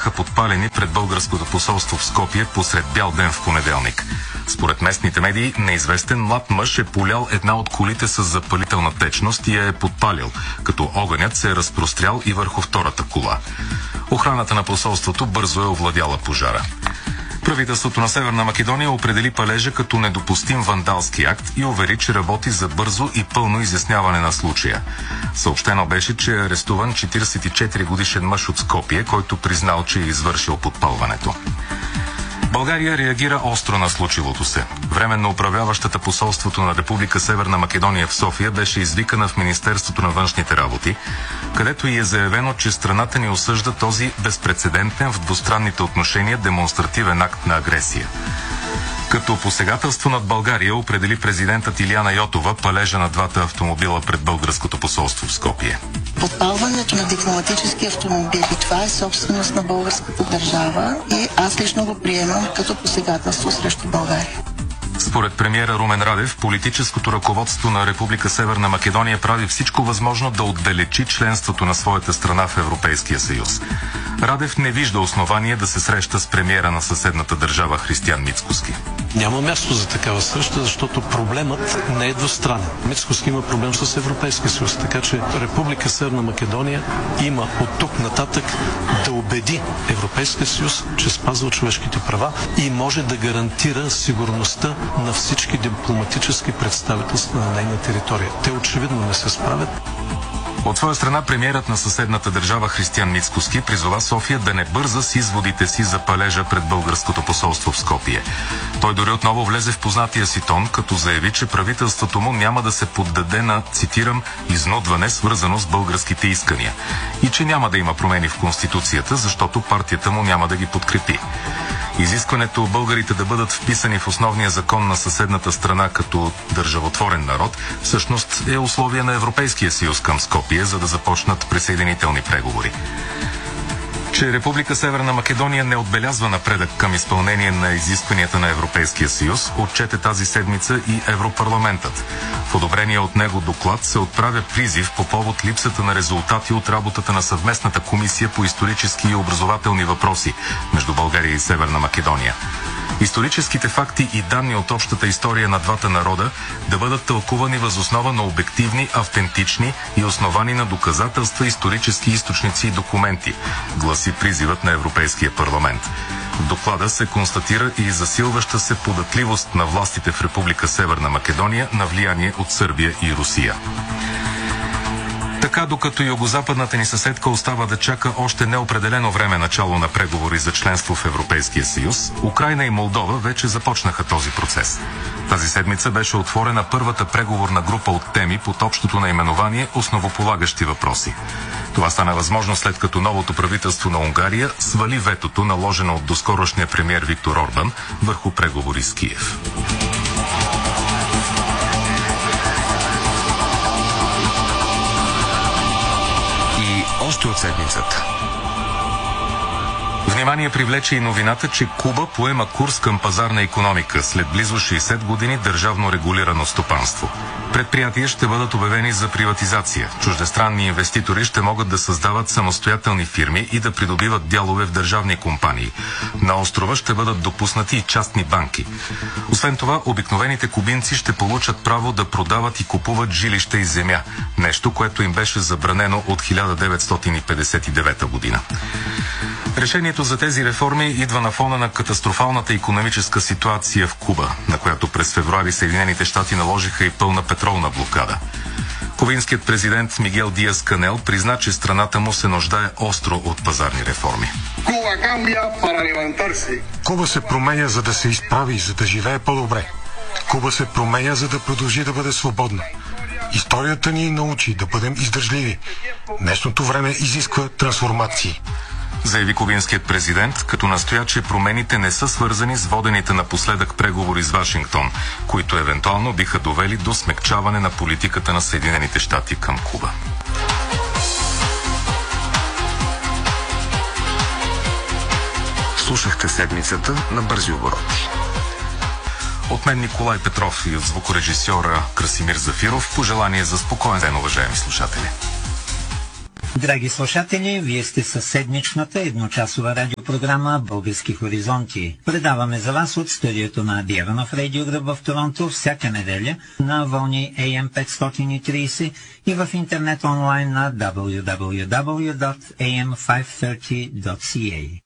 бяха подпалени пред българското посолство в Скопие посред бял ден в понеделник. Според местните медии, неизвестен млад мъж е полял една от колите с запалителна течност и я е подпалил, като огънят се е разпрострял и върху втората кола. Охраната на посолството бързо е овладяла пожара. Правителството на Северна Македония определи палежа като недопустим вандалски акт и увери, че работи за бързо и пълно изясняване на случая. Съобщено беше, че е арестуван 44-годишен мъж от Скопие, който признал, че е извършил подпалването. България реагира остро на случилото се. Временно управляващата посолството на Република Северна Македония в София беше извикана в Министерството на външните работи, където и е заявено, че страната ни осъжда този безпрецедентен в двустранните отношения демонстративен акт на агресия. Като посегателство над България определи президентът Илияна Йотова палежа на двата автомобила пред българското посолство в Скопие. Подпалването на дипломатически автомобили, това е собственост на българската държава и аз лично го приемам като посегателство срещу България. Според премиера Румен Радев, политическото ръководство на Република Северна Македония прави всичко възможно да отдалечи членството на своята страна в Европейския съюз. Радев не вижда основание да се среща с премиера на съседната държава Християн Мицкоски. Няма място за такава среща, защото проблемът не е двустранен. Мицкоски има проблем с Европейския съюз, така че Република Северна Македония има от тук нататък да убеди Европейския съюз, че спазва човешките права и може да гарантира сигурността на всички дипломатически представителства на нейна територия. Те очевидно не се справят. От своя страна, премиерът на съседната държава Християн Мицкоски призова София да не бърза с изводите си за палежа пред българското посолство в Скопие. Той дори отново влезе в познатия си тон, като заяви, че правителството му няма да се поддаде на, цитирам, изнудване, свързано с българските искания и че няма да има промени в Конституцията, защото партията му няма да ги подкрепи. Изискването българите да бъдат вписани в основния закон на съседната страна като държавотворен народ всъщност е условие на Европейския съюз към Скопие, за да започнат присъединителни преговори. Че Република Северна Македония не отбелязва напредък към изпълнение на изискванията на Европейския съюз, отчете тази седмица и Европарламентът. В одобрение от него доклад се отправя призив по повод липсата на резултати от работата на съвместната комисия по исторически и образователни въпроси между България и Северна Македония. Историческите факти и данни от общата история на двата народа да бъдат тълкувани въз основа на обективни, автентични и основани на доказателства исторически източници и документи, гласи призивът на Европейския парламент. В доклада се констатира и засилваща се податливост на властите в Република Северна Македония на влияние от Сърбия и Русия. Така, докато югозападната ни съседка остава да чака още неопределено време начало на преговори за членство в Европейския съюз, Украйна и Молдова вече започнаха този процес. Тази седмица беше отворена първата преговорна група от теми под общото наименование „Основополагащи въпроси“. Това стана възможно след като новото правителство на Унгария свали ветото, наложено от доскорошния премиер Виктор Орбан върху преговори с Киев. Още от седмицата. Внимание привлече и новината, че Куба поема курс към пазарна икономика след близо 60 години държавно регулирано стопанство. Предприятия ще бъдат обявени за приватизация. Чуждестранни инвеститори ще могат да създават самостоятелни фирми и да придобиват дялове в държавни компании. На острова ще бъдат допуснати и частни банки. Освен това, обикновените кубинци ще получат право да продават и купуват жилища и земя. Нещо, което им беше забранено от 1959 година. Решението за тези реформи идва на фона на катастрофалната икономическа ситуация в Куба, на която през февруари Съединените щати наложиха и пълна петролна блокада. Кубинският президент Мигел Диас Канел призна, че страната му се нуждае остро от пазарни реформи. Куба се променя, за да се изправи, за да живее по-добре. Куба се променя, за да продължи да бъде свободна. Историята ни научи да бъдем издържливи. Днешното време изисква трансформации. Заяви кубинският президент, като настоя, че промените не са свързани с водените напоследък преговори с Вашингтон, които евентуално биха довели до смекчаване на политиката на Съединените щати към Куба. Слушахте седмицата на бързи обороти. От мен Николай Петров и от звукорежисьора Красимир Зафиров пожелание за спокоен ден, уважаеми слушатели. Драги слушатели, вие сте със седмичната едночасова радиопрограма «Български хоризонти». Предаваме за вас от студиото на Диеванов Радио Гръб в Торонто всяка неделя на вълни AM 530 и в интернет онлайн на www.am530.ca.